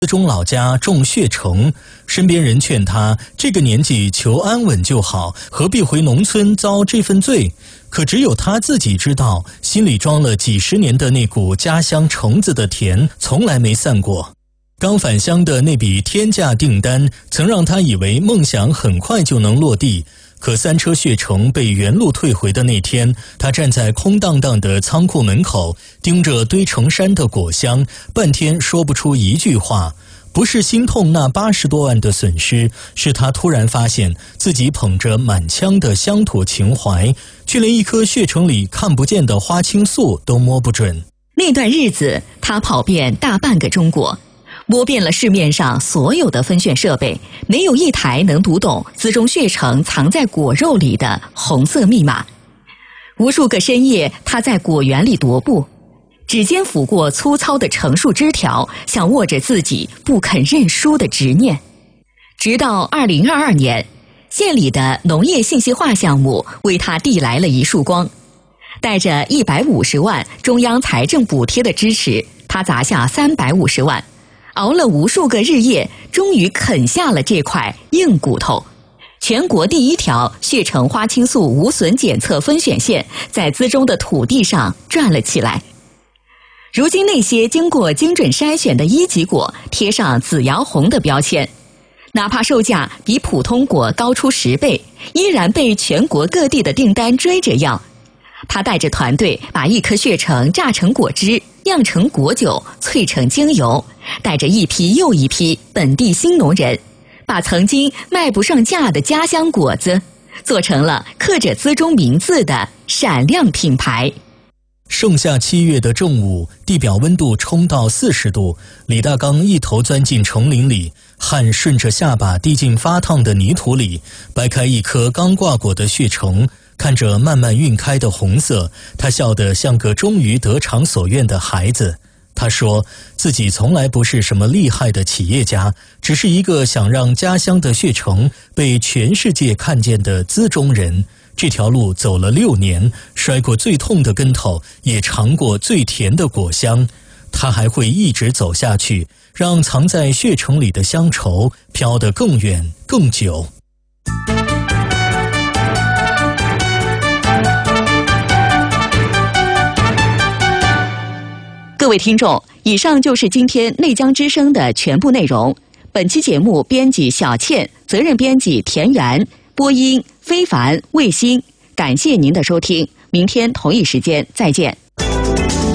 资中老家种血橙，身边人劝他这个年纪求安稳就好，何必回农村遭这份罪？可只有他自己知道，心里装了几十年的那股家乡橙子的甜从来没散过。刚返乡的那笔天价订单曾让他以为梦想很快就能落地，可3车血橙被原路退回的那天，他站在空荡荡的仓库门口，盯着堆成山的果香，半天说不出一句话。不是心痛那80多万的损失，是他突然发现自己捧着满腔的乡土情怀，却连一颗血橙里看不见的花青素都摸不准。 那段日子，他跑遍大半个中国，摸遍了市面上所有的分选设备，没有一台能读懂资中血橙藏在果肉里的红色密码。无数个深夜，他在果园里踱步，指尖抚过粗糙的橙树枝条，想握着自己不肯认输的执念。直到2022年，县里的农业信息化项目为他递来了一束光。带着150万中央财政补贴的支持，他砸下350万，熬了无数个日夜，终于啃下了这块硬骨头。全国第1条血橙花青素无损检测分选线在资中的土地上转了起来。如今那些经过精准筛选的1级果贴上紫摇红的标签，哪怕售价比普通果高出10倍，依然被全国各地的订单追着要。他带着团队把1颗血橙榨成果汁，酿成果酒，萃成精油，带着一批又一批本地新农人，把曾经卖不上价的家乡果子做成了刻着资中名字的闪亮品牌。 盛夏7月的正午，地表温度冲到40度，李大刚一头钻进丛林里，汗顺着下巴滴进发烫的泥土里，掰开1颗刚挂果的血橙，看着慢慢晕开的红色，他笑得像个终于得偿所愿的孩子。他说自己从来不是什么厉害的企业家，只是一个想让家乡的血橙被全世界看见的资中人。这条路走了6年，摔过最痛的跟头，也尝过最甜的果香。他还会一直走下去，让藏在血橙里的乡愁飘得更远更久。 各位听众，以上就是今天内江之声的全部内容。本期节目编辑小倩，责任编辑田园，播音非凡、卫星。感谢您的收听，明天同一时间再见。